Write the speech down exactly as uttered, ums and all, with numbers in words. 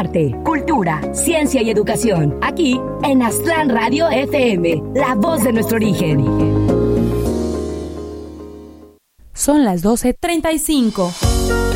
arte, cultura, ciencia y educación. Aquí en Aztlán Radio F M, la voz de nuestro origen. Son las doce treinta y cinco.